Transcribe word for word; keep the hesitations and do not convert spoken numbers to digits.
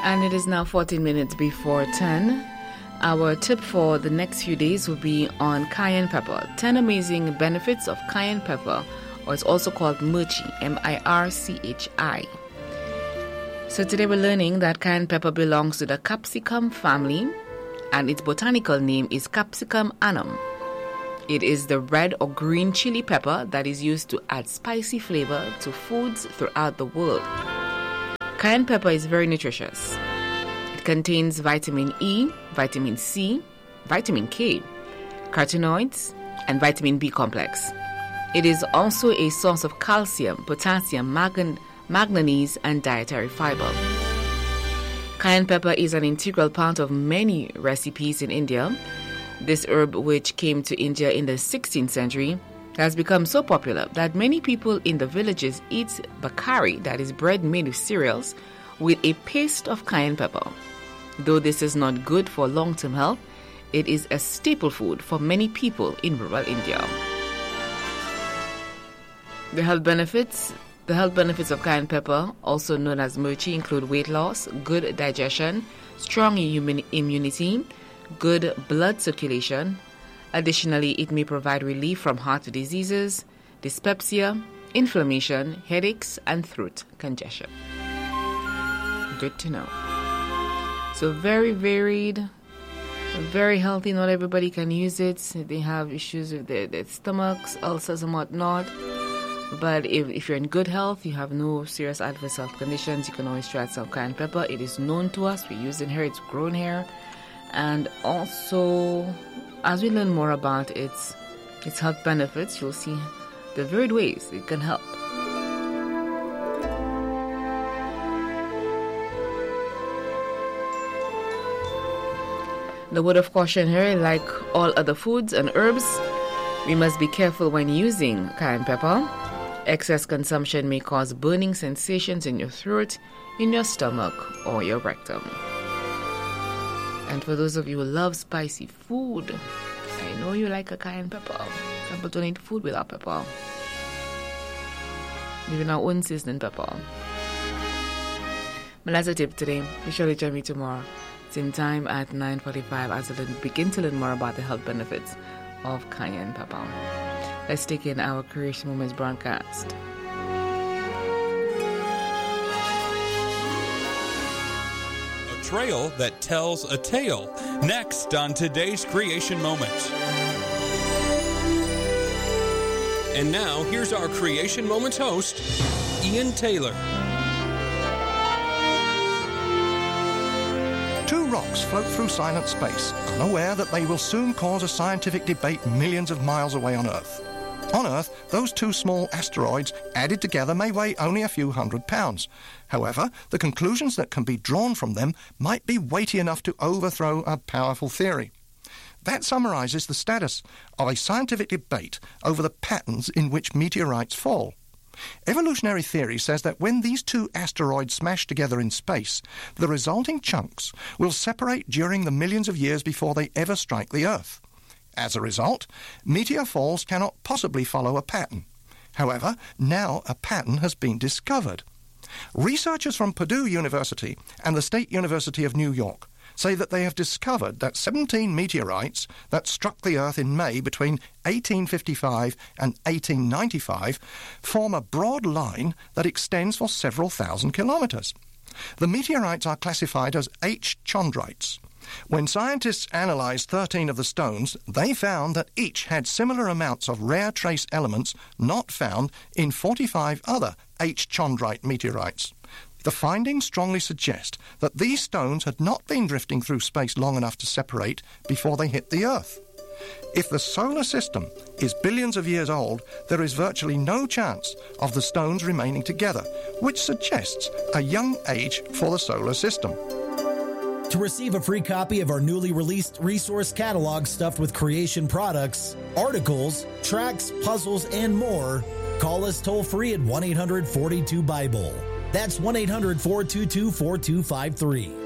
And it is now fourteen minutes before ten. Our tip for the next few days will be on cayenne pepper. ten amazing benefits of cayenne pepper, or it's also called mirchi, M I R C H I. So today we're learning that cayenne pepper belongs to the capsicum family, and its botanical name is Capsicum annuum. It is the red or green chili pepper that is used to add spicy flavor to foods throughout the world. Cayenne pepper is very nutritious. It contains vitamin E, vitamin C, vitamin K, carotenoids, and vitamin B complex. It is also a source of calcium, potassium, mangan- manganese, and dietary fiber. Cayenne pepper is an integral part of many recipes in India. This herb, which came to India in the sixteenth century, has become so popular that many people in the villages eat bakari, that is bread made with cereals, with a paste of cayenne pepper. Though this is not good for long-term health, it is a staple food for many people in rural India. The health benefits The health benefits of cayenne pepper, also known as mirchi, include weight loss, good digestion, strong immun- immunity, good blood circulation. Additionally, it may provide relief from heart diseases, dyspepsia, inflammation, headaches, and throat congestion. Good to know. So very varied, very healthy. Not everybody can use it. They have issues with their, their stomachs, ulcers, and whatnot. But if, if you're in good health, you have no serious adverse health conditions, you can always try some cayenne pepper. It is known to us. We use it here. It's grown here. And also, as we learn more about its, its health benefits, you'll see the varied ways it can help. The word of caution here, like all other foods and herbs, we must be careful when using cayenne pepper. Excess consumption may cause burning sensations in your throat, in your stomach, or your rectum. And for those of you who love spicy food, I know you like a cayenne pepper. Some people don't eat food without pepper. Even our own seasoning pepper. But that's a tip today. Be sure to join me tomorrow, same time at nine forty-five, as I begin to learn more about the health benefits of cayenne pepper. Let's take in our Creation Moments broadcast. A trail that tells a tale. Next on today's Creation Moments. And now, here's our Creation Moments host, Ian Taylor. Two rocks float through silent space, unaware that they will soon cause a scientific debate millions of miles away on Earth. On Earth, those two small asteroids added together may weigh only a few hundred pounds. However, the conclusions that can be drawn from them might be weighty enough to overthrow a powerful theory. That summarizes the status of a scientific debate over the patterns in which meteorites fall. Evolutionary theory says that when these two asteroids smash together in space, the resulting chunks will separate during the millions of years before they ever strike the Earth. As a result, meteor falls cannot possibly follow a pattern. However, now a pattern has been discovered. Researchers from Purdue University and the State University of New York say that they have discovered that seventeen meteorites that struck the Earth in May between eighteen fifty-five and eighteen ninety-five form a broad line that extends for several thousand kilometers. The meteorites are classified as H chondrites. When scientists analyzed thirteen of the stones, they found that each had similar amounts of rare trace elements not found in forty-five other H chondrite meteorites. The findings strongly suggest that these stones had not been drifting through space long enough to separate before they hit the Earth. If the solar system is billions of years old, there is virtually no chance of the stones remaining together, which suggests a young age for the solar system. To receive a free copy of our newly released resource catalog stuffed with creation products, articles, tracks, puzzles, and more, call us toll-free at one eight hundred, four two, BIBLE. That's one eight hundred, four two two, four two five three.